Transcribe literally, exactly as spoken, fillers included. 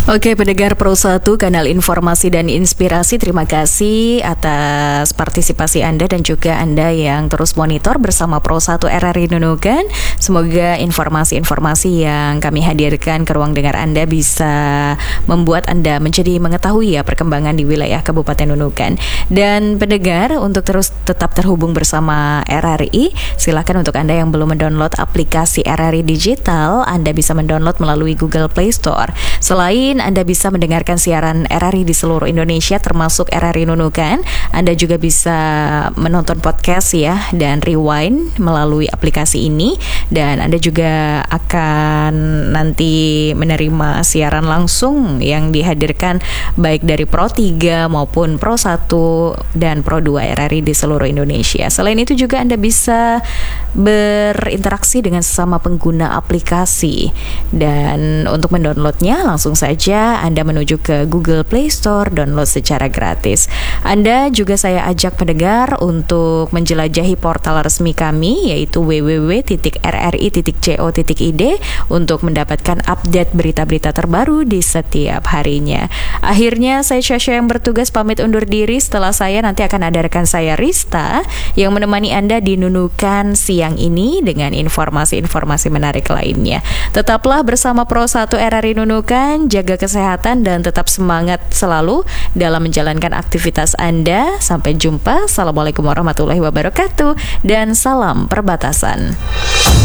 Oke, pendengar Pro satu, kanal informasi dan inspirasi, terima kasih atas partisipasi Anda dan juga Anda yang terus monitor bersama Pro satu R R I Nunukan. Semoga informasi-informasi yang kami hadirkan ke ruang dengar Anda bisa membuat Anda menjadi mengetahui ya perkembangan di wilayah Kabupaten Nunukan. Dan pendengar, untuk terus tetap terhubung bersama R R I, silakan untuk Anda yang belum mendownload aplikasi R R I Digital, Anda bisa mendownload melalui Google Play Store. Selain Anda bisa mendengarkan siaran R R I di seluruh Indonesia termasuk R R I Nunukan, Anda juga bisa menonton podcast ya dan rewind melalui aplikasi ini, dan Anda juga akan nanti menerima siaran langsung yang dihadirkan baik dari Pro tiga maupun Pro satu dan Pro dua R R I di seluruh Indonesia. Selain itu juga Anda bisa berinteraksi dengan sesama pengguna aplikasi, dan untuk mendownloadnya langsung saja Anda menuju ke Google Play Store, download secara gratis. Anda juga saya ajak pendengar untuk menjelajahi portal resmi kami, yaitu w w w titik r r i titik co titik i d untuk mendapatkan update berita-berita terbaru di setiap harinya. Akhirnya saya Syasha yang bertugas pamit undur diri. Setelah saya nanti akan ada rekan saya Rista yang menemani Anda di Nunukan siang ini dengan informasi-informasi menarik lainnya. Tetaplah bersama Pro satu R R I Nunukan, jaga kesehatan dan tetap semangat selalu dalam menjalankan aktivitas Anda. Sampai jumpa. Assalamualaikum warahmatullahi wabarakatuh dan salam perbatasan.